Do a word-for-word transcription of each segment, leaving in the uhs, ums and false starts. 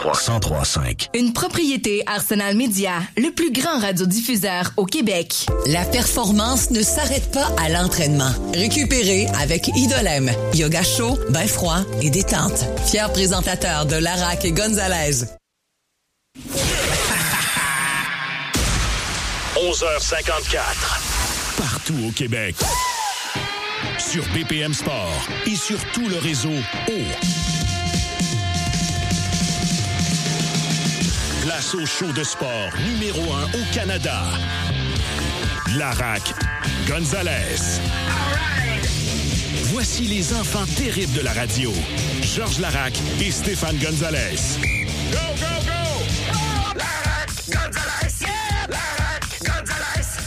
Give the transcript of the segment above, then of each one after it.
trois cent trois cinq. Une propriété Arsenal Media, le plus grand radiodiffuseur au Québec. La performance ne s'arrête pas à l'entraînement. Récupérez avec Idolem. Yoga chaud, bain froid et détente. Fier présentateur de Larac et Gonzalez. onze heures cinquante-quatre. Partout au Québec. Sur B P M Sport et sur tout le réseau O. Place au show de sport numéro un au Canada. Larac, Gonzalez. Voici les enfants terribles de la radio. Georges Larac et Stéphane Gonzalez. Go, go, go! Oh, Larac, Gonzalez! Yeah! Larac, Gonzalez!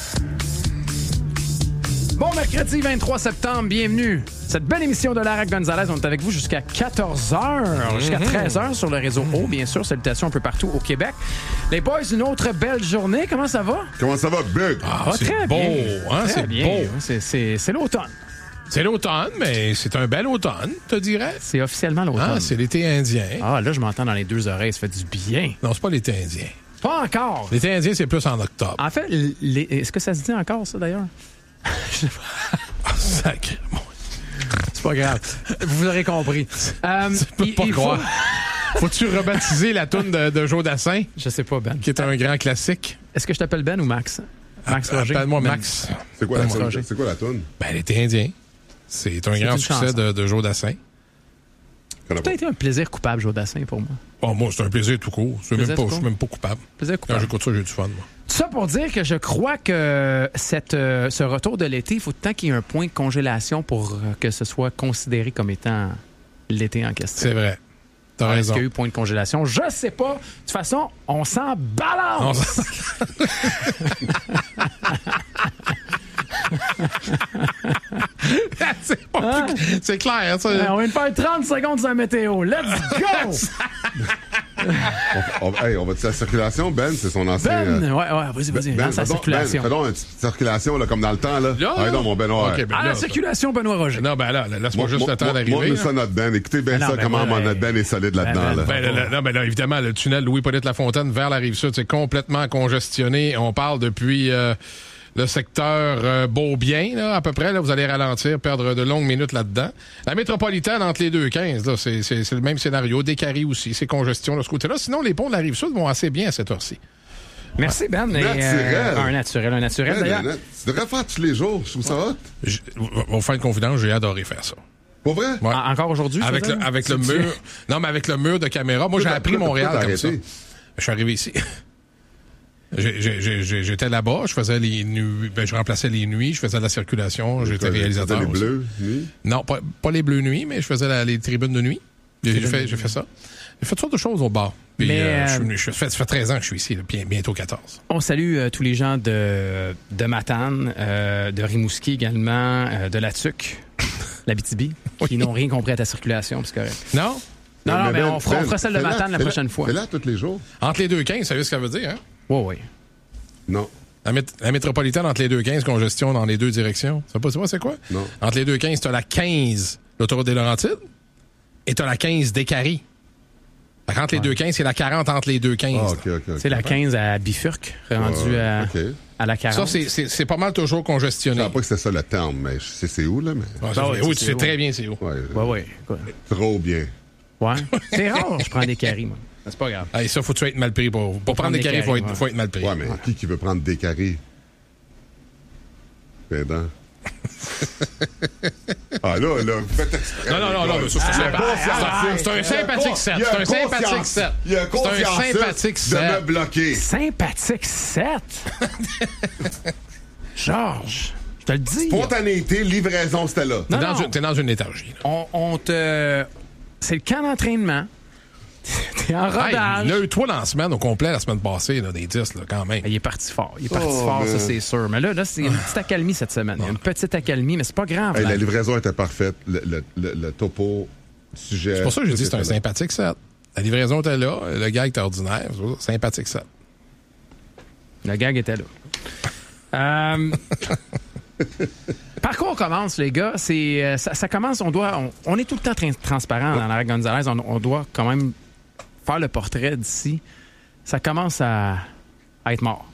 Bon mercredi vingt-trois septembre, bienvenue. Cette belle émission de Larac Gonzalez, on est avec vous jusqu'à quatorze heures, mm-hmm. jusqu'à treize heures sur le réseau O, bien sûr. Salutations un peu partout au Québec. Les boys, une autre belle journée. Comment ça va? Comment ça va, Big? Ah, Ah, c'est très beau, bien. hein? Très C'est bien. beau. C'est, c'est, c'est l'automne. C'est l'automne, mais c'est un bel automne, te dirais. C'est officiellement l'automne. Ah, c'est l'été indien. Ah, là, je m'entends dans les deux oreilles. Ça fait du bien. Non, c'est pas l'été indien. Pas encore. L'été indien, c'est plus en octobre. En fait, les... est-ce que ça se dit encore, ça, d'ailleurs? Ah, sacré. C'est pas grave. Vous aurez compris. Euh, Je peux il, pas il croire. faut... Faut-tu rebaptiser la toune de, de Joe Dassin, Je sais pas, Ben. qui est un grand classique? Est-ce que je t'appelle Ben ou Max? Max Roger. Appelle-moi Ben. Max. C'est quoi, la Appelle-moi toune? Roger. C'est quoi la toune? Ben, l'été indien. C'est un C'est grand une succès chanson. de, de Joe Dassin. Connais Ça pas. a été un plaisir coupable, Joe Dassin, pour moi. Oh, moi, c'est un plaisir tout court. Je Plaisir suis même, pas- tout je suis court. même pas coupable. Plaisir Quand coupable. j'écoute ça, j'ai du fun, moi. Tout ça pour dire que je crois que cette, euh, ce retour de l'été, il faut tant qu'il y ait un point de congélation pour euh, que ce soit considéré comme étant l'été en question. C'est vrai. T'as Alors, raison. Est-ce qu'il y a eu point de congélation? Je sais pas. De toute façon, on s'en On balance. s'en- c'est, pas Hein? plus- c'est clair, ça. Euh, on vient de faire trente secondes sur la météo. Let's go! On, on- hey, on va dire la circulation, Ben, c'est son ancien... Ben! euh, Ouais, ouais, vas-y, vas-y. Ben, lance la fais donc- circulation. Ben, fais donc une petite circulation, là, comme dans le temps, là. Là, Ah, là? non, mon Ben, ouais. Ok, ben À là, la circulation, Benoît Roger. Non, ben là, là, laisse-moi Moi, juste moi, le temps moi, d'arriver. Montre-nous là. ça, notre Ben. Écoutez bien Ben non, ça, ben comment moi, notre Ben est solide là-dedans, ben, là. Ben, là, là, non, ben là, évidemment, le tunnel Louis-Polyte Lafontaine vers la Rive-Sud, c'est complètement congestionné. On parle depuis euh, le secteur euh, Beaubien, là, à peu près. Là, vous allez ralentir, perdre de longues minutes là-dedans. La métropolitaine, entre les deux quinze, là, c'est, c'est, c'est le même scénario. Décarie aussi, c'est congestion de ce côté-là. Sinon, les ponts de la Rive-Sud vont assez bien à cette heure-ci. Merci, Ben. Et, Naturel. euh, un naturel, un naturel. Ben, D'ailleurs, ben, tu devrais faire tous les jours, je trouve ça hot. Je- On va faire une confidence, j'ai adoré faire ça. Pas vrai? Ouais. en- encore aujourd'hui, Avec je veux le, dire? avec le C'est- mur. Non, mais avec le mur de caméra. Moi, j'ai Pourquoi appris t'as- Montréal pourquoi t'as comme ça. arrêté? Je suis arrivé ici. J'ai- j'ai- j'ai- J'étais là-bas, je faisais les nuits, ben, je remplaçais les nuits, je faisais la circulation, j'étais réalisateur. Les aussi. bleus, nuit. Non, pas, pas les bleus nuits, mais je faisais la- les tribunes de nuit. J'ai j'ai fait, j'ai fait ça. J'ai fait toutes sortes de choses au bar. Puis, Mais, euh, je suis euh, venu- je fais- ça fait treize ans que je suis ici, là, bien- bientôt quatorze. On salue euh, tous les gens de, de Matane, euh, de Rimouski également, euh, de la Tuque, l'Abitibi, qui n'ont rien compris à ta circulation, c'est correct. Non? Non, non, mais Ben, on fera, on Ben, fera celle de fais-la- Matane la fais-la- prochaine fois. Fais-la tous les jours. Entre les deux quinze, ça veut ce que ça veut dire, hein? Oui, oui. Non. La, mét- la métropolitaine entre les deux quinze, congestion dans les deux directions. Ça pas, c'est pas c'est quoi? Non. Entre les deux quinze, t'as la quinze, l'autoroute des Laurentides, et t'as la quinze Décarie. Fait qu'entre les deux quinze, c'est la quarante entre les deux quinze. Ah, OK, OK. ok. C'est la quinze à Bifurque, rendu Ah, à, OK. à la Ça, quarante. c'est, c'est, c'est pas mal toujours Je congestionné. savais pas que c'était ça le terme, mais je sais c'est où, là, mais... Ah, ça, Ah ouais, oui, c'est tu sais où? très bien c'est où. Ouais, Oui, oui. Quoi. trop bien. Ouais. C'est rare, je prends des caries, moi. C'est pas grave. Hey, ça, faut tu être mal pris. Pour, pour prendre prendre des des carrés, faut carrés, être, ouais. faut être mal pris. Ouais, mais qui qui veut prendre des carrés? Pédant. Ah là, là, vous faites exprès. Non, non, non, non, mais ça, c'est Il y a sympa- conscience- c'est un sympathique set. Il y a C'est un sympathique conscience- set. Il y a C'est un conscience sympathique de set. me bloquer. Sympathique sept. Georges, je te le dis. Spontanéité, livraison, c'était là. T'es Non, dans, non. une- t'es dans une léthargie. là. On, on te... C'est le camp d'entraînement. T'es en Hey, rodage. il y a eu trois dans la semaine au complet la semaine passée, là, des dix, là, quand même. Il est parti fort. Il est parti Oh, fort, ça, man. c'est sûr. Mais là, là c'est une petite accalmie cette semaine. Il y a une petite accalmie, mais c'est pas grave. Hey, là. la livraison était parfaite. Le, le, le, le topo, sujet. C'est pour ça que j'ai dit tout c'est un était là. sympathique set. La livraison était là, le gag était ordinaire. c'est ça, Sympathique set. Le gag était là. Euh, Par quoi on commence, les gars? C'est, euh, ça, ça commence, on doit. On, on est tout le temps tra- transparent dans la Gonzalez. On, on doit quand même faire le portrait d'ici, ça commence à, à être mort.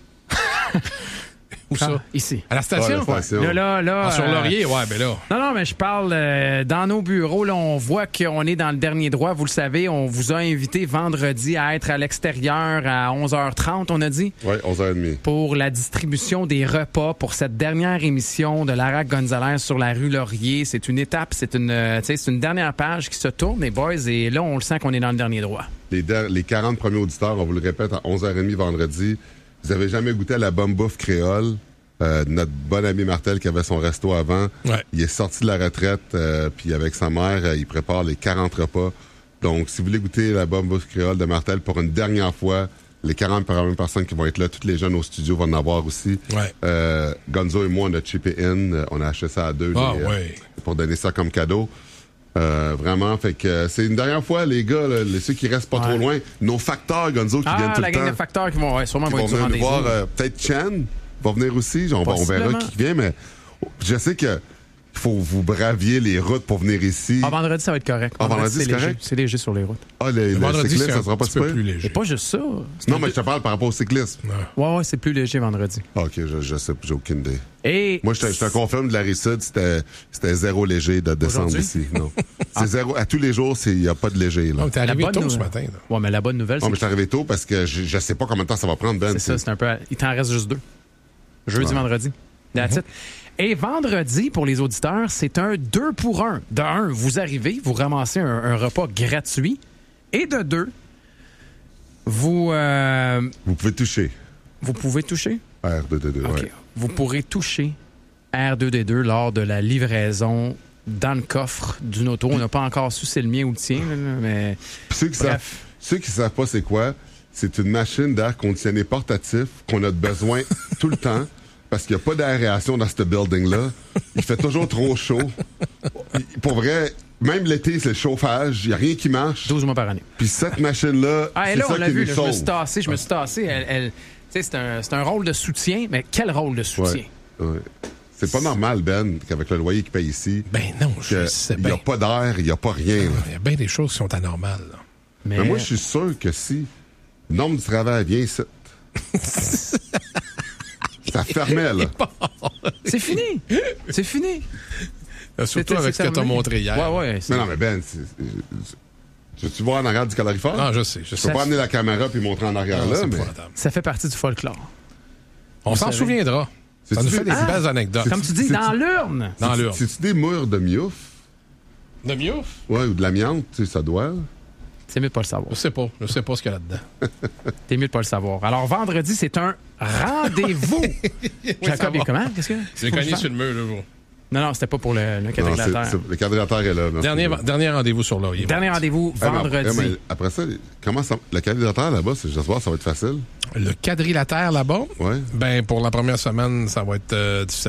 Où ça? Ici. À la station? Ah, la station. Là, là, là, Ah, sur euh, Laurier, ouais, ben là. Non, non, mais je parle euh, dans nos bureaux. Là, on voit qu'on est dans le dernier droit. Vous le savez, on vous a invité vendredi à être à l'extérieur à onze heures trente, on a dit, Oui, onze heures trente. pour la distribution des repas pour cette dernière émission de Lara Gonzalez sur la rue Laurier. C'est une étape, c'est une, euh, tu sais, c'est une dernière page qui se tourne, les boys, et là, on le sent qu'on est dans le dernier droit. Les, der- les quarante premiers auditeurs, on vous le répète, à onze heures trente vendredi. Vous avez jamais goûté à la bonne bouffe créole? Euh, notre bon ami Martel qui avait son resto avant, Ouais. il est sorti de la retraite, euh, puis avec sa mère, euh, il prépare les quarante repas. Donc, si vous voulez goûter la bonne bouffe créole de Martel pour une dernière fois, les quarante premières personnes qui vont être là, tous les jeunes au studio vont en avoir aussi. Ouais. Euh, Gonzo et moi, on a chippé in, euh, on a acheté ça à deux Ah, les, euh, ouais. pour donner ça comme cadeau. Euh, vraiment, fait que euh, c'est une dernière fois, les gars, là, les, ceux qui restent pas Ouais. trop loin, nos facteurs, Gonzo, qui Ah, viennent tout la le gang temps. de facteurs qui vont, ouais, sûrement Qui vont vont être du venir nous rendez-vous. voir. euh, peut-être Chen va venir aussi. On, va- on verra Possiblement. qui vient, mais je sais que il faut vous braviez les routes pour venir ici. Ah, vendredi, ça va être correct. Ah, vendredi, c'est léger. correct? C'est léger sur les routes. Ah, le, le Vendredi, cyclisme, c'est ça un sera pas petit super? peu plus Et léger. pas juste ça. C'est Non, mais je te parle par rapport au cyclisme. Ouais, ouais, c'est plus léger vendredi. Ah, OK, je, je sais, j'ai aucune idée. Et Moi, je te, je te confirme, de la Rive-Sud, c'était, c'était zéro léger de descendre Aujourd'hui? ici. Non. C'est zéro. À tous les jours, il n'y a pas de léger, là. Oh, t'es la arrivé bonne tôt ce nouvelle- matin, là. Ouais, mais la bonne nouvelle, Non, c'est mais je suis arrivé tôt parce que je, je sais pas combien de temps ça va prendre, Ben. c'est ça, c'est un peu. Il t'en reste juste deux. Jeudi, Ouais. vendredi. That's it. Et vendredi, pour les auditeurs, c'est un deux pour un. De un, vous arrivez, vous ramassez un, un repas gratuit. Et de deux, vous, euh, Vous pouvez toucher. vous pouvez toucher. R deux D deux, OK. ouais. Vous pourrez toucher R deux D deux lors de la livraison dans le coffre d'une auto. On n'a pas encore su si c'est le mien ou le tien, là, mais Puis ceux qui savent, bref. ceux qui savent pas c'est quoi, c'est une machine d'air conditionné portatif qu'on a besoin tout le temps parce qu'il n'y a pas d'aération dans ce building-là. Il fait toujours trop chaud. Il- Pour vrai, même l'été, c'est le chauffage. Il n'y a rien qui marche. douze mois par année. Puis cette machine-là, Ah, et c'est là, ça on l'a qui vu, nous là, je me sauve. suis tassé, je me suis tassé. Elle, elle- tu sais, c'est un, c'est un rôle de soutien, mais quel rôle de soutien? Ouais, ouais. C'est pas normal, Ben, qu'avec le loyer qu'il paye ici, Ben non, je sais il n'y bien. a pas d'air, il n'y a pas rien. là. Il y a bien des choses qui sont anormales, là. Mais, Mais moi, je suis sûr que si le nombre du travail vient ici, ça fermait, là. c'est fini! C'est fini! Euh, Surtout C'est- avec ce c'est que tu as terminé. montré hier. Ouais, ouais. c'est- Mais non, mais Ben, c'est- c'est- tu veux-tu voir en arrière du calorifère? Ah, je sais, je Je sais. peux pas amener la caméra puis montrer en arrière Ah, là, c'est mais... épouvantable. Ça fait partie du folklore. On s'en savez. souviendra. Ça C'est-tu nous fait fait- des Ah! belles anecdotes. Comme tu dis, c'est- dans l'urne! Dans C'est- l'urne. C'est-tu des murs de miouf? De mieux? Ouais, ou de l'amiante, tu sais, ça doit. C'est mieux de pas le savoir. Je sais pas. Je sais pas ce qu'il y a là-dedans. C'est mieux de pas le savoir. Alors, vendredi, c'est un rendez-vous. Jacob, va. est comment? Qu'est-ce que J'ai faut que je cogné fasse? sur le mur, là, vous. Non, non, c'était pas pour le, le Non, quadrilatère. c'est- c'est- le quadrilatère est là. merci. Dernier, dernier rendez-vous sur Laurier. Dernier rendez-vous, Eh, mais après- vendredi. eh, mais après ça, comment ça... Le quadrilatère là-bas, c'est- j'espère que ça va être facile. Le quadrilatère là-bas, Ouais. ben pour la première semaine, ça va être euh, difficile.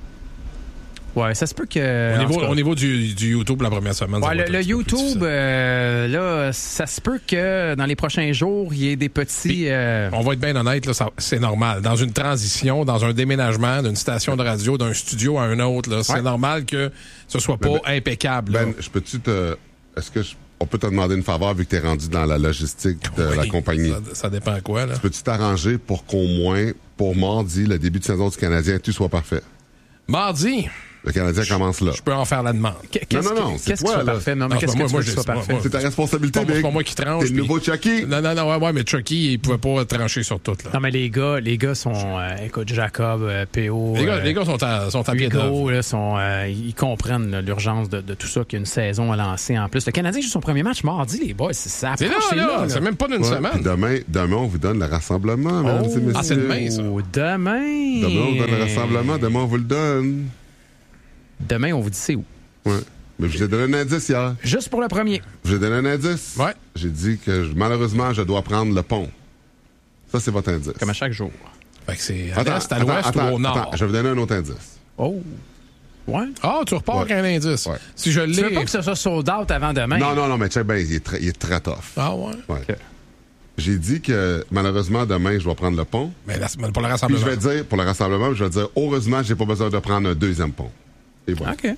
Ouais, ça se peut que. Au en niveau, tout cas, au niveau du, du YouTube, la première semaine, ça ouais, va le, être un le petit peu plus YouTube, difficile. euh, là, ça se peut que dans les prochains jours, il y ait des petits. Puis, euh, On va être bien honnête, là, ça- c'est normal. Dans une transition, dans un déménagement d'une station de radio, d'un studio à un autre, là, c'est Ouais. normal que ce soit pas Ben, impeccable. là. Ben, je peux-tu te... Est-ce que je- on peut te demander une faveur vu que tu es rendu dans la logistique de Oui, la compagnie? Ça, ça dépend à quoi, là. Peux-tu t'arranger pour qu'au moins, pour mardi, le début de saison du Canadien, tout soit parfait? Mardi, Le Canadien commence là. je peux en faire la demande. qu'est-ce non, non, qui- c'est Qu'est-ce qui toi, soit là. parfait? Non, mais Non, qu'est-ce c'est que pas tu moi, veux moi, qu'il soit j'ai- parfait? moi, C'est ta responsabilité, C'est pas- c'est Big. pas moi qui tranche, T'es le puis- nouveau Chucky. Non, non, non, ouais, ouais, mais Chucky, il pouvait pas trancher sur tout, là. Non, mais les gars, les gars sont. euh, écoute, Jacob, euh, P O. Les gars, euh, les gars sont à, sont à pied d'œuvre. Hugo, là, sont, euh, ils comprennent là, l'urgence de, de tout ça, qu'il y a une saison à lancer en plus. Le Canadien joue son premier match mardi, les boys. C'est ça. C'est là, approche, là, là. c'est même pas d'une Ouais, puis semaine. demain, demain, on vous donne le rassemblement, mesdames et messieurs. Ah, c'est demain, ça. Oh, demain. Demain, on vous donne le rassemblement. Demain, on vous le donne. Demain, on vous dit c'est où. Ouais. Mais je vous ai donné un indice hier. Juste pour le premier. Je vous ai donné un indice. Ouais. J'ai dit que je- malheureusement, je dois prendre le pont. Ça, c'est votre indice. Comme à chaque jour. Fait que c'est à Attends, l'est, à attends, l'ouest attends, ou au nord. attends, je vais vous donner un autre indice. Oh. Ouais. Ah, tu repars Ouais. avec un indice. Ouais. Si je Tu veux l'ai. pas que ce soit sold out avant demain? Non, non, non, mais check, ben, il est très, il est très tough. Ah, ouais. Ouais. Ok. J'ai dit que malheureusement, demain, je vais prendre le pont. Mais la- pour le Puis rassemblement. je vais dire, pour le rassemblement, je vais dire, heureusement, j'ai pas besoin de prendre un deuxième pont. Et voilà. OK. Fait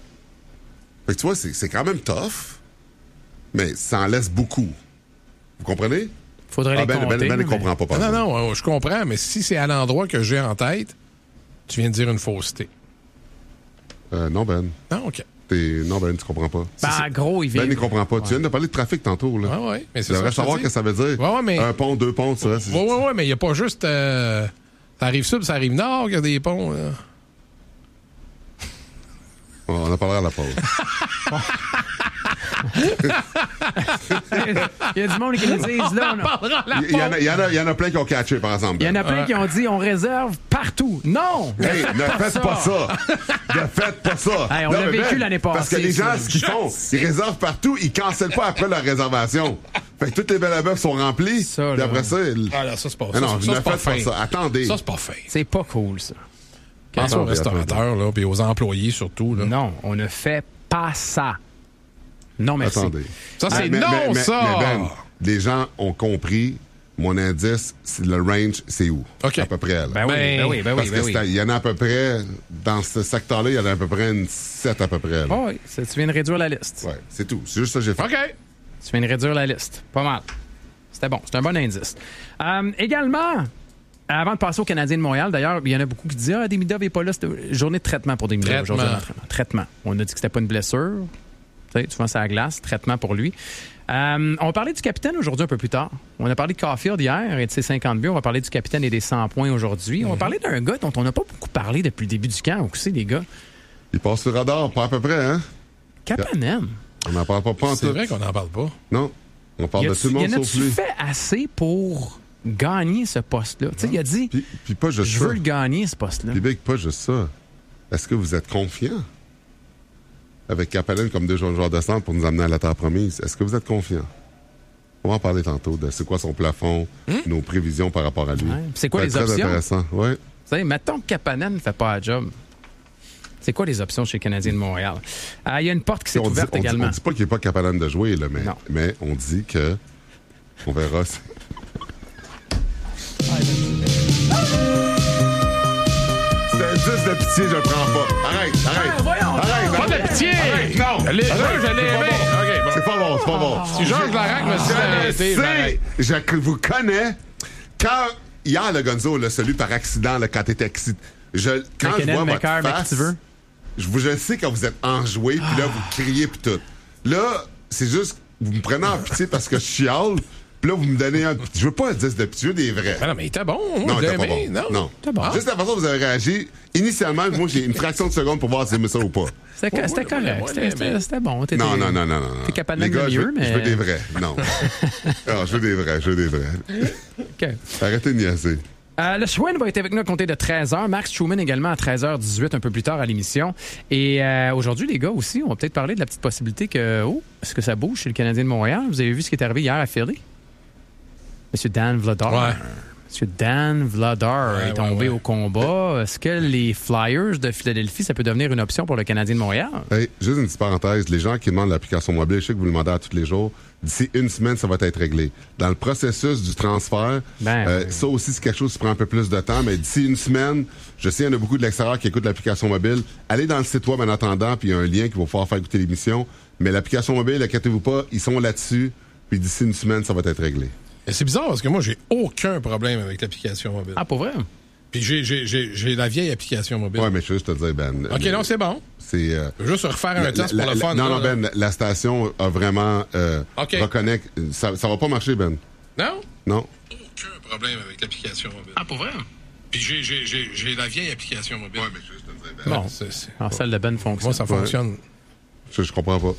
que tu vois, c'est c'est quand même tough, mais ça en laisse beaucoup. Vous comprenez? Faudrait Ah, les Ben, compter. Ben, Ben, mais- ne comprend pas. par Non, exemple. non, euh, je comprends, mais si c'est à l'endroit que j'ai en tête, tu viens de dire une fausseté. Euh, non, Ben. Non, OK. T'es... Non, Ben, tu comprends pas. Ben, en gros, il vient. Ben, il comprend pas. Tu viens de parler de trafic tantôt, là. Ah ouais, mais c'est Tu ça. devrais que je te savoir dis. ce que ça veut dire. Ouais, ouais, mais- Un pont, deux ponts, ça. c'est- Oui, oui, oui, mais il n'y a pas juste. Euh, ça arrive sud, ça arrive nord, qu'il y a des ponts. Là. On en parlera à la pause. Il y a du monde qui nous disent là. on a- Il y, en a, il, y en a, il y en a plein qui ont catché, par exemple. Il y en a Ben. plein qui ont dit on réserve partout. Non! Hey, ne faites pas ça! Ne faites pas ça! Hey, on Non, l'a mais vécu Ben, l'année passée, Parce que les gens, ça. ce qu'ils font, ils réservent partout, ils cancellent pas après leur réservation. Fait que toutes les belles à bœuf sont remplies. Ça, Puis là. après ça, ils... Ah, là, ça, c'est pas Ah non, ça, ne ça, c'est faites pas pas fin. ça. Attendez. Ça, c'est pas fin. C'est pas cool, ça. Pense aux Attendez, restaurateurs, là, puis aux employés surtout. Là. Non, on ne fait pas ça. Non, merci. Attendez. Ça, c'est Mais- non, mais- mais- ça! mais Ben, les gens ont compris. Mon indice, c'est le range, c'est où? OK. À peu près. Là. Ben oui, Ben, ben oui, ben oui, Parce ben que oui. c'est- il y en a à peu près, dans ce secteur-là, il y en a à peu près une sept à peu près. là. Ah oui, ça, tu viens de réduire la liste. Ouais, c'est tout. C'est juste ça que j'ai fait. OK. Tu viens de réduire la liste. Pas mal. C'était bon. C'est un bon indice. Euh, également, avant de passer au Canadien de Montréal, d'ailleurs, il y en a beaucoup qui disent Ah, Demidov n'est pas là. C'était journée de traitement pour Demidov. Traitement. Aujourd'hui d'entraînement. Traitement. On a dit que c'était pas une blessure. Tu sais, souvent, c'est à la glace. Traitement pour lui. Euh, on va parler du capitaine aujourd'hui un peu plus tard. On a parlé de Caulfield hier et de ses cinquante buts. On va parler du capitaine et des cent points aujourd'hui. On va parler d'un gars dont on n'a pas beaucoup parlé depuis le début du camp. Vous savez, les gars. Il passe sur le radar, pas à peu près, hein? Kapanen. On n'en parle pas, pas en C'est tout. vrai qu'on n'en parle pas. Non. On parle Y de a-tu- tout le monde y en sauf a-tu lui. fait assez pour gagner ce poste-là? Tu sais, il a dit Puis, puis pas juste Je ça. veux le gagner, ce poste-là. Puis Big, pas juste ça. Est-ce que vous êtes confiant avec Kapanen comme deux joueurs de centre pour nous amener à la terre promise? Est-ce que vous êtes confiant? On va en parler tantôt de c'est quoi son plafond, nos prévisions par rapport à lui. Ouais. Puis c'est quoi Ça les va être très options? intéressant. Ouais. Vous savez, mettons que Kapanen ne fait pas la job. C'est quoi les options chez les Canadiens de Montréal? Ah, il y a une porte qui s'est On dit, ouverte on dit- également. on dit pas qu'il n'est pas capable de jouer, là, mais, Non. mais on dit que. On verra. si- C'est un dix de pitié, je le prends pas. Arrête, arrête. Ah, voyons, arrête, non, arrête. pas de pitié. Arrête, non. Je l'ai- Arrête, je l'ai c'est pas aimé. bon. OK, bon. C'est pas bon, c'est pas bon. Si Georges Larac me dit Je d'arrêter, sais, j'arrête. je vous connais. Quand, hier, le Gonzo, là, celui par accident, là, quand t'étais excité, je, quand je McKinnon, vois votre Maker, mais qui face, tu veux? je, vous, je sais quand vous êtes enjoué, puis là, vous criez, puis tout. Là, c'est juste, vous me prenez en pitié parce que je chiale, puis là, vous me donnez un... Je veux pas un dix de pitié, je veux des vrais. Ah non, mais il était bon. Moi, Non, je il l'ai était pas aimé. bon. Non, Non. C'était bon. Juste la façon dont vous avez réagi, initialement, moi, j'ai une fraction de seconde pour voir si j'aime ça ou pas. C'était Ouais, c'était ouais, correct. ouais, C'était- ouais, C'était mais- c'était bon. T'étais- Non, non, non, non, non. non. T'es capable Les de gars, je mieux, veux, mais- je veux des vrais. Non. Non, je veux des vrais, je veux des vrais. OK. Arrêtez de niaiser. Euh, le Schwinn va être avec nous à compter de treize heures. Max Truman également à treize heures dix-huit un peu plus tard à l'émission. Et euh, aujourd'hui, les gars, aussi, on va peut-être parler de la petite possibilité que... Oh, est-ce que ça bouge chez le Canadien de Montréal? Vous avez vu ce qui est arrivé hier à Philly? Monsieur Dan Vladar. Ouais. Monsieur Dan Vladar Ouais, est tombé ouais, ouais. au combat. Est-ce que les Flyers de Philadelphie, ça peut devenir une option pour le Canadien de Montréal? Hey, juste une petite parenthèse. Les gens qui demandent l'application mobile, je sais que vous le demandez à tous les jours. D'ici une semaine, ça va être réglé. Dans le processus du transfert, Ben, euh, oui. ça aussi, c'est quelque chose qui prend un peu plus de temps, mais d'ici une semaine, je sais, il y en a beaucoup de l'extérieur qui écoutent l'application mobile. Allez dans le site web en attendant, puis il y a un lien qui va pouvoir faire écouter l'émission. Mais l'application mobile, inquiétez-vous pas, ils sont là-dessus, puis d'ici une semaine, ça va être réglé. Et c'est bizarre parce que moi, j'ai aucun problème avec l'application mobile. Ah, pour vrai? Puis j'ai, j'ai, j'ai, j'ai la vieille application mobile. Ouais, mais je veux juste te dire, Ben. OK, euh, non, c'est bon. C'est. euh, Je veux juste refaire un la- test la- pour le la- fun. Non, là, non, là. Ben, la station a vraiment euh, OK. reconnaît. que- Ça, ça va pas marcher, Ben. Non? Non. Aucun problème avec l'application mobile. Ah, pour vrai? Puis j'ai, j'ai, j'ai, j'ai la vieille application mobile. Ouais, mais je veux juste te dire, Ben. Bon. C'est- c'est- Alors, celle de Ben fonctionne. Moi, ça fonctionne. Je, je comprends pas.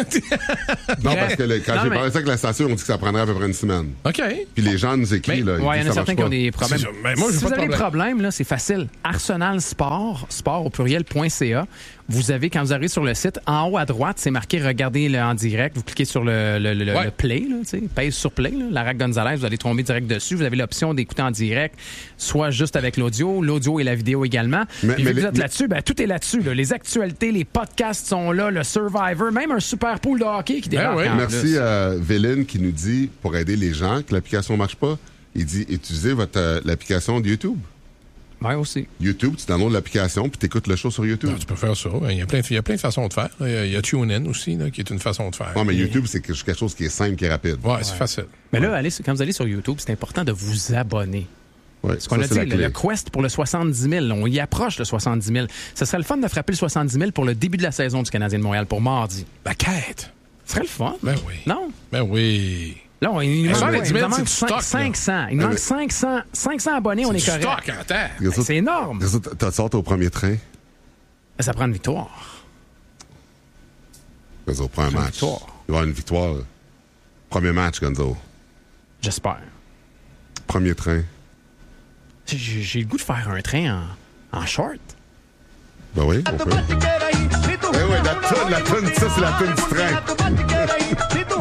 non, parce que le- quand Non, j'ai mais- parlé de ça avec la station, on dit que ça prendrait à peu près une semaine. OK. Puis les gens nous écrivent, Mais, là. ils ouais, il y disent en a ça certains marche qui ont pas. des problèmes. C'est ça. Mais moi, j'ai si pas vous de avez des problème. problèmes, là, c'est facile. Arsenal Sport, sport au pluriel.ca. Vous avez, quand vous arrivez sur le site, en haut à droite, c'est marqué Regardez le en direct. Vous cliquez sur le, le, le, Ouais. le play, là, tu sais, pèse sur play. Là, Larac Gonzalez, vous allez tomber direct dessus. Vous avez l'option d'écouter en direct, soit juste avec l'audio, l'audio et la vidéo également. Mais- Puis mais vu que les- vous êtes là-dessus, ben, tout est là-dessus. Là. Les actualités, les podcasts sont là, le Survivor, même un super pool de hockey qui débarque. oui. en Merci plus. à Véline qui nous dit, pour aider les gens, que l'application marche pas, il dit utilisez votre euh, l'application de YouTube. Ouais, aussi. YouTube, tu downloads l'application puis tu écoutes le show sur YouTube. Non, tu peux faire ça. Il y a plein de, il y a plein de façons de faire. Il y a, il y a TuneIn aussi, là, qui est une façon de faire. Non, mais YouTube, c'est quelque chose qui est simple, qui est rapide. Ouais, c'est facile. Mais là, allez, quand vous allez sur YouTube, c'est important de vous abonner. Ouais, Ce qu'on ça, a c'est dit, la le, clé. le Quest pour le soixante-dix mille, on y approche le soixante-dix mille. Ce serait le fun de frapper le soixante-dix mille pour le début de la saison du Canadien de Montréal, pour mardi. La quête. Ce serait le fun. Ben oui. Non? Ben oui. Là, on, il nous manque, soixante-dix il nous mille, manque c'est du stock, là. cinq cents. Il nous Ah, manque mais- cinq cents, cinq cents abonnés, on est Du correct. stock en terre. Regarde ça, C'est énorme. regarde ça, t'as sorti au premier train. Ça prend une victoire. Gonzo, prends un Une match. victoire. Il va y avoir une victoire. là. Premier match, Gonzo. J'espère. Premier train. J'ai, j'ai le goût de faire un train en, en short. Ben oui, on peut. Eh oui, la toune, la toune, ça, c'est la toune du train.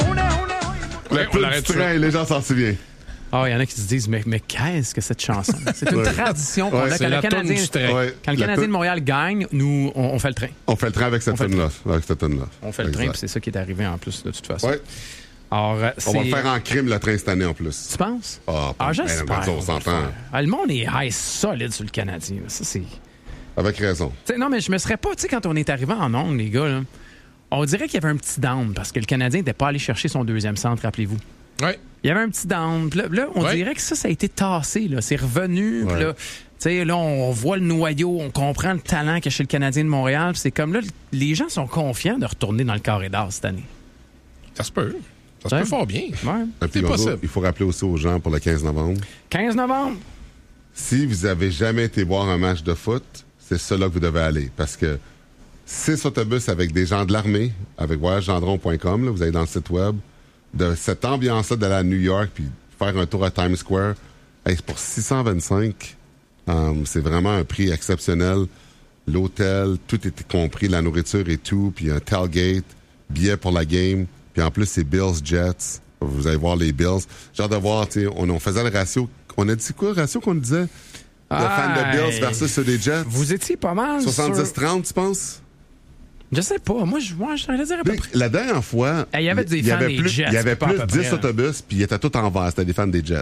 La Ouais, on toune l'arrête du train, les gens s'en souviennent. Ah, il y en a qui se disent, mais, mais qu'est-ce que cette chanson? C'est une Ouais. tradition qu'on Ouais, a c'est quand le la toune Canadien, du train. Ouais, quand le la Canadien toune- de Montréal gagne, nous, on, on fait le train. On fait le train avec cette On fait le toune-là. Avec cette toune-là. On fait le train, puis c'est ça qui est arrivé en plus, de toute façon. Ouais. Alors, euh, On va c'est- le faire en crime, le train, cette année, en plus. Tu penses? Ah, Ah, ben, j'espère. ben, on on va le s'entend. faire. Ah, le monde est high solide sur le Canadien. là. Ça, c'est... Avec raison. T'sais, non, mais je me serais pas, tu sais, quand on est arrivé en ondes, les gars, là, on dirait qu'il y avait un petit down parce que le Canadien n'était pas allé chercher son deuxième centre, rappelez-vous. Oui. Il y avait un petit down. Puis là, là, on Ouais. dirait que ça, ça a été tassé. Là. C'est revenu. Puis Ouais. là, tu sais, là, on voit le noyau, on comprend le talent qu'il y a chez le Canadien de Montréal. Puis c'est comme là, les gens sont confiants de retourner dans le corridor cette année. Ça se peut. Ça se Ouais. peut fort bien. Ouais. Et puis, C'est Gonzo, possible. il faut rappeler aussi aux gens pour le quinze novembre. quinze novembre. Si vous avez jamais été voir un match de foot, c'est ça là que vous devez aller. Parce que six autobus avec des gens de l'armée, avec voyage gendron point com, là, vous allez dans le site web, de cette ambiance-là d'aller à New York puis faire un tour à Times Square, hey, c'est pour six cent vingt-cinq. Um, c'est vraiment un prix exceptionnel. L'hôtel, tout était compris, la nourriture et tout, puis un tailgate, billets pour la game, puis en plus, c'est Bills Jets. Vous allez voir les Bills. J'ai hâte de voir, tu sais, on, on faisait le ratio. On a dit quoi, le ratio qu'on disait? Le fan de Bills Aïe. versus ceux des Jets? Vous étiez pas mal. soixante-dix sur- trente, tu penses? Je sais pas. Moi, je moi, je dire à peu Mais près. la dernière fois, Eh, il y avait des il y fans avait des plus, Jets, il y avait pas à plus peu dix près, là. autobus, puis ils étaient tous en vert. C'était des fans des Jets.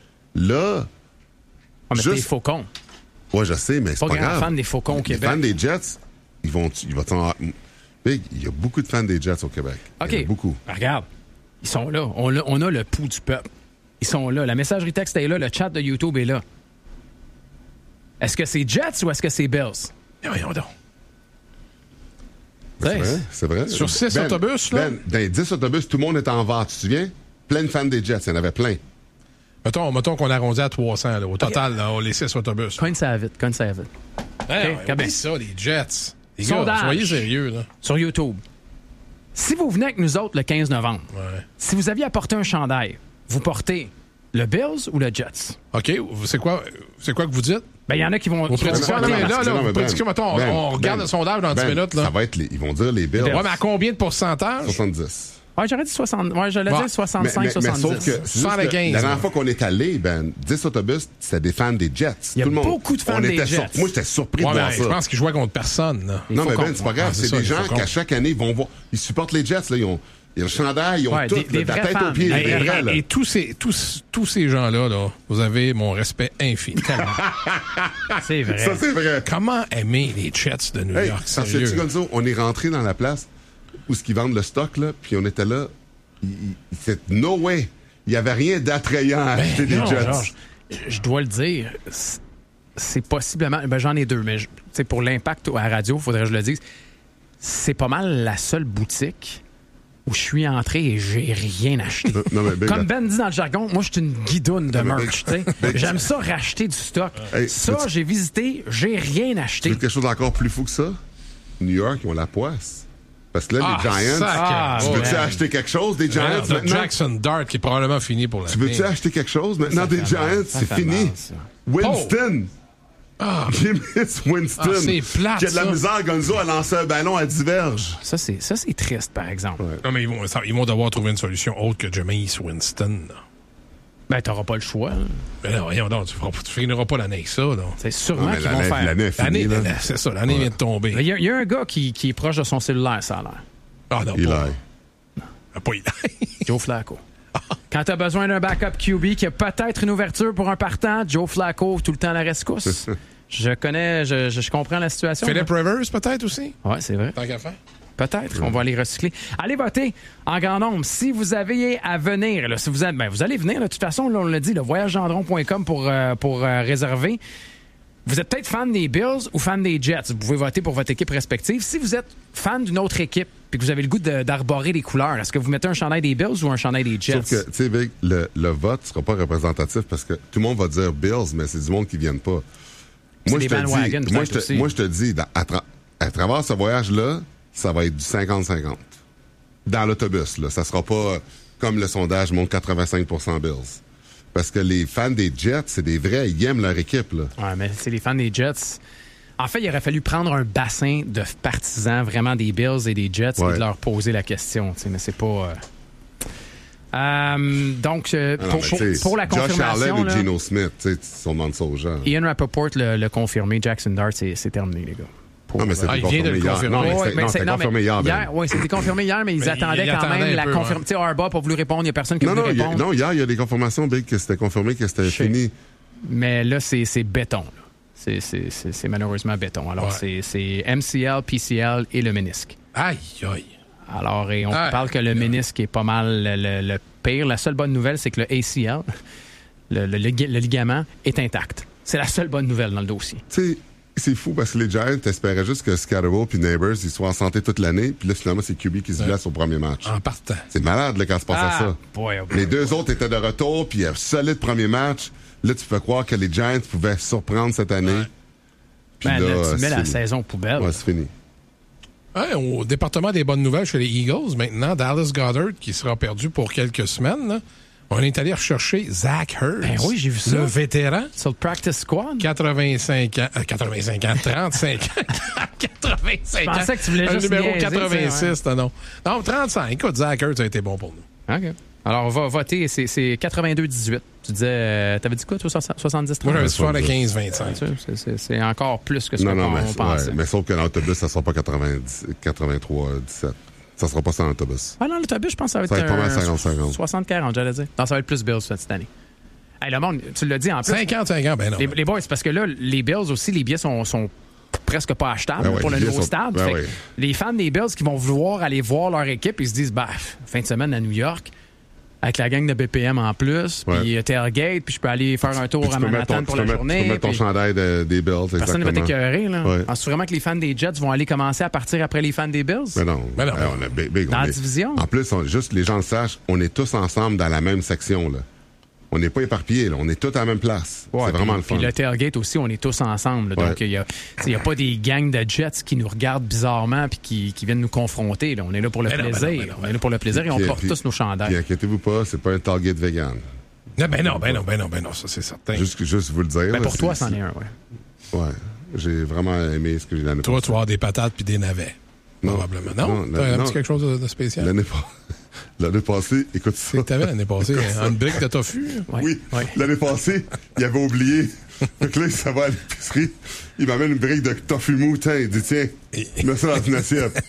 Là, Ah, mais juste- c'est des faucons. ouais, je sais, mais c'est Pas pas, grand grave. fan des Faucons au Les Québec. fans des Jets, ils vont, ils vont en- Big, il y a beaucoup de fans des Jets au Québec. Il y en a OK. beaucoup. Ben, regarde. Ils sont là. On a, on a le pouls du peuple. Ils sont là. La messagerie texte est là. Le chat de YouTube est là. Est-ce que c'est Jets ou est-ce que c'est Bills? Mais voyons donc. C'est Hey. vrai, c'est vrai. Sur six Ben, autobus, là? Ben, dans les dix autobus, tout le monde était en vert, tu te souviens? Plein de fans des Jets, il y en avait plein. Mettons, mettons qu'on arrondit à trois cents, là, au total, là, les six autobus. Cogne ça vite. Cogne ça vite. Hey, quand même. ça, les Jets. Les Sondage. gars, soyez sérieux, là. Sur YouTube. Si vous venez avec nous autres le quinze novembre, Ouais. si vous aviez apporté un chandail, vous portez le Bills ou le Jets? OK, c'est quoi, c'est quoi que vous dites? Ben, il y en a qui vont... Vos prédictions, Ben, non, mais ben, là, non, là, mais vos Ben, prédictions, mettons, on- Ben, on regarde Ben, le sondage dans dix Ben, minutes, là. Ça va être les, ils vont dire les Bills. Ouais, mais à combien de pourcentage? soixante-dix. Ouais, j'aurais dit soixante. Ouais, j'allais Ouais. dire soixante-cinq, mais, mais, mais soixante-dix. sauf que, c'est juste soixante-quinze, que la dernière ouais. fois qu'on est allé, ben, dix autobus, c'était des fans des Jets. Il y a Tout le monde. beaucoup de fans on des était Jets. sur- Moi, j'étais surpris Ouais, de voir mais ça. je pense qu'ils jouaient contre personne, là. Non, mais Faucons. Ben, c'est pas grave. Ah, c'est c'est ça, des les gens Faucons. qu'à chaque année, ils vont voir. Ils supportent les Jets, là. Ils ont, ils ont le chandail, ils ont Ouais, tout. des- des de la vrais tête fans. aux pieds, Des des vrais vrais, là. Et tous ces, tous, tous ces gens-là, là, vous avez mon respect infini. C'est vrai. Ça, c'est vrai. Comment aimer les Jets de New Hey, York? parce que tu Sérieux? Gonzo, on est rentré dans la place où ce qu'ils vendent le stock, là, puis on était là. il- il- C'est no way. Il n'y avait rien d'attrayant à acheter des Ben Non, Jets. Georges, je dois le dire, c'est- c'est possiblement... Ben, j'en ai deux, mais je- tu sais, pour l'impact à la radio, il faudrait que je le dise, c'est pas mal la seule boutique où je suis entré et j'ai rien acheté. Non, non, mais Ben, Comme Ben dit dans le jargon, moi, je suis une guidoune de Non, mais merch. Ben- tu sais. J'aime ça racheter du stock. Hey, ça, veux-tu- j'ai visité, j'ai rien Tu acheté. veux quelque chose d'encore plus fou que ça? New York, ils ont la poisse. Parce que là, Ah, les Giants, sac. Ah, tu ouais. veux-tu acheter quelque chose des Giants Alors, de maintenant? Jackson Dart qui est probablement fini pour Tu l'année. veux-tu acheter quelque chose maintenant des fait Giants? mal, ça C'est fait fini. mal, ça. Winston! James Winston! Ah, c'est plate, Qui a de la ça. misère, Gonzo, à lancer un ballon à dix verges. Ça, c'est, ça, c'est triste, par exemple. Non, mais ils vont, ça- ils vont devoir trouver une solution autre que Jameis Winston. là. Ben, t'auras pas le choix. hein. Mais non, voyons donc, tu, feras, tu finiras pas l'année avec ça. Là. C'est sûrement Non, mais qu'ils vont l'année faire... l'année est finie, L'année, là. l'année- c'est ça, l'année vient de tomber. Il y, a, il y a un gars qui, qui est proche de son cellulaire, ça a l'air. Ah non, Eli. pas, ah, pas Eli. Joe Flacco. Quand t'as besoin d'un backup Q B qui a peut-être une ouverture pour un partant, Joe Flacco, tout le temps à la rescousse. Je connais, je, je, je comprends la situation. Philip Rivers, peut-être aussi? Oui, c'est vrai. Tant qu'à faire. Peut-être, on va les recycler. Allez voter en grand nombre. Si vous avez à venir, là, si vous, avez, ben, vous allez venir, là, de toute façon, là, on l'a dit, le voyage gendron point com pour, euh, pour euh, réserver. Vous êtes peut-être fan des Bills ou fan des Jets. Vous pouvez voter pour votre équipe respective. Si vous êtes fan d'une autre équipe et que vous avez le goût de, d'arborer les couleurs, est-ce que vous mettez un chandail des Bills ou un chandail des Jets? Sauf que, tu sais, Vic, le, le vote ne sera pas représentatif parce que tout le monde va dire Bills, mais c'est du monde qui ne viennent pas. C'est Moi, des je te bandwagons, dis, moi, je te, aussi. moi, je te dis, dans- à, tra- à travers ce voyage-là, ça va être du cinquante cinquante. Dans l'autobus, là. Ça sera pas euh, comme le sondage montre quatre-vingt-cinq pour cent Bills. Parce que les fans des Jets, c'est des vrais, ils aiment leur équipe, là. Ouais, mais c'est les fans des Jets. En fait, il aurait fallu prendre un bassin de partisans vraiment des Bills et des Jets Ouais. et de leur poser la question. Mais c'est pas. Euh... Euh, donc, euh, Ah non, pour, mais pour, tu sais, pour la Josh confirmation. Allen et là, Geno Smith, tu sais, ils sont dans le ça aux gens. Ian Rappaport l'a l'a confirmé. Jackson Dart, c'est c'est terminé, les gars. Pour, Non, mais c'était Ah, il vient de confirmé le hier. confirmer. Non, mais Ouais, c'était mais non, c'est- c'était non, mais confirmé hier, Ben. hier, oui, c'était confirmé hier, mais ils Mais attendaient il- il quand attendait même un la peu, confirmation. ouais. Tu sais, Harbaugh pas voulu répondre, il n'y a personne qui a Non, voulu non, il y a, répondre. non, hier, il y a des confirmations, Big, que c'était confirmé que c'était Je sais. fini. Mais là, c'est c'est béton. là. C'est- C'est c'est- c'est malheureusement béton. Alors, Ouais. c'est c'est M C L, P C L et le ménisque. Aïe, aïe. Alors, et on Ah, parle que le ménisque est pas mal le, le- le pire. La seule bonne nouvelle, c'est que le A C L, le, le, lig- le ligament, est intact. C'est la seule bonne nouvelle dans le dossier. Tu sais, c'est fou parce que les Giants espéraient juste que Scatterbo puis Neighbors ils soient en santé toute l'année, puis là, finalement, c'est Q B qui se blesse au premier match. En partant. C'est malade, là, quand se passe à ça. boy, oh boy. Les deux autres étaient de retour, puis un solide premier match. Là, tu peux croire que les Giants pouvaient surprendre cette année. Ouais. Puis Ben, là, tu c'est mets la fini. saison poubelle. Ouais, c'est fini. Ouais, au département des bonnes nouvelles chez les Eagles, maintenant, Dallas Goedert, qui sera perdu pour quelques semaines, là, on est allé rechercher Zach Ertz. Ben oui, j'ai vu ça. Le vétéran. Sur le practice squad. quatre-vingt-cinq ans. euh, quatre-vingt-cinq ans. trente-cinq ans. quatre-vingt-cinq ans. Je pensais que tu voulais Le juste numéro niaiser, quatre-vingt-six, non, non. Non, trente-cinq. Écoute, Zach Ertz a été bon pour nous. OK. Alors, on va voter. C'est c'est quatre-vingt-deux dix-huit. Tu disais... euh, T'avais dit quoi, toi, soixante-dix trente? Moi, j'avais Ouais, soixante-quinze vingt-cinq. C'est- c'est- C'est encore plus que ce Non, qu'on non, mais, on pensait. ouais, mais sauf que dans l'autobus, ça sera pas quatre-vingt-dix, quatre-vingt-trois dix-sept. Ça sera pas ça dans l'autobus. Ah non, l'autobus, je pense que ça va être, Ça va être pas mal un cinquante cinquante. soixante quarante, j'allais dire. Non, ça va être plus Bills cette année. Hey, le monde, tu l'as dit en plus. cinquante-cinq ans, ben non. Les, les boys, c'est parce que là, les Bills aussi, les billets sont, sont presque pas achetables Ben ouais, pour le les nouveau billets sont- stade. ben Fait que ouais. les fans des Bills qui vont vouloir aller voir leur équipe, ils se disent, bah, fin de semaine à New York, avec la gang de B P M en plus, Ouais. puis tailgate, puis je peux aller faire un tour Puis à tu peux mettre Manhattan ton, pour tu la peux mettre- journée. tu peux mettre ton puis chandail de- des Bills, personne ne va exactement. t'écœurer, là. Ouais. Penses-tu vraiment que les fans des Jets vont aller commencer à partir après les fans des Bills? Mais non. Mais non. Hey, on a big, big, Dans on la est- division? En plus, on- juste les gens le sachent, on est tous ensemble dans la même section, là. On n'est pas éparpillés, là. On est tous à la même place. Ouais, c'est vraiment puis- le fun. Puis le tailgate aussi, on est tous ensemble. là. Ouais. Donc, il n'y a, tu sais, il y a pas des gangs de Jets qui nous regardent bizarrement puis qui, qui viennent nous confronter. là. On est là pour le Ben non, ben plaisir. non, ben non, on est là pour le plaisir et on Puis- porte puis- tous nos chandails. Puis inquiétez-vous pas, c'est pas un target vegan. Non, ben non, ben non, ben non, ben non, ça c'est certain. Juste, juste vous le dire. Ben, là, pour c'est- toi, c'en c'est- est un, ouais. Ouais. J'ai vraiment aimé ce que j'ai l'année Toi, passée. tu vas avoir des patates puis des navets. Non. Probablement. Non? Non, T'as un non. petit quelque chose de, de spécial? L'année pas- l'année passée, écoute ça. C'est que t'avais l'année passée hein, une brique de tofu. Ouais. Oui, Ouais. l'année passée, il avait oublié. Fait que là, il s'en va à l'épicerie. Il m'amène une brique de tofu mou. Tiens, il dit, tiens, mets ça dans une assiette.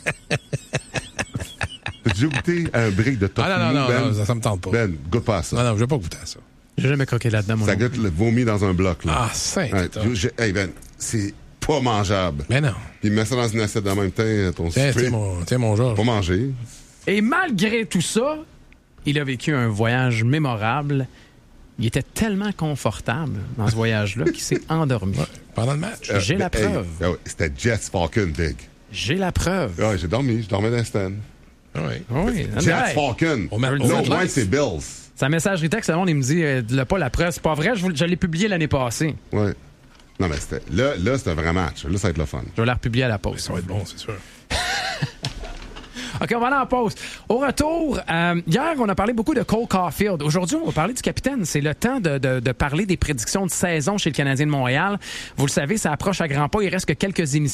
T'as déjà goûté à un brique de tofu Ah non, non, mou, non, Ben? non, ça, ça me tente pas. Ben, goûte pas à ça. Non, non, je vais pas goûter à ça. J'ai jamais croqué là-dedans, mon Ça nom. goûte le vomi dans un bloc, là. Ah, saint Ouais, j'ai- hey, Ben, c'est pas mangeable. Mais non. Puis mets ça dans une assiette en même temps, ton Tiens, souper. tiens, mon, tiens, mon Georges. Pas manger. Et malgré tout ça, il a vécu un voyage mémorable. Il était tellement confortable dans ce voyage-là qu'il s'est endormi. Ouais, pendant le match. Euh, J'ai la ben, hey, preuve. ah ouais, c'était Jets Falcon, Big. J'ai la preuve. Ouais, j'ai dormi, je dormais dans le stand. Oui. Oui. Jets Hey, Falcon. Au ma- au Non, Met moins Life. c'est Bills. sa messagerie texte, le monde, il me dit, euh, dis-le pas la preuve. C'est pas vrai, je, vous- je l'ai publié l'année passée. Ouais. Non, mais c'était. Là, là c'est un vrai match. Là, ça va être le fun. Je vais la republier à la pause. Ça va être bon, c'est sûr. OK, on va aller en pause. Au retour, euh, hier, on a parlé beaucoup de Cole Caulfield. Aujourd'hui, on va parler du capitaine. C'est le temps de, de, de parler des prédictions de saison chez le Canadien de Montréal. Vous le savez, ça approche à grands pas. Il reste que quelques émissions.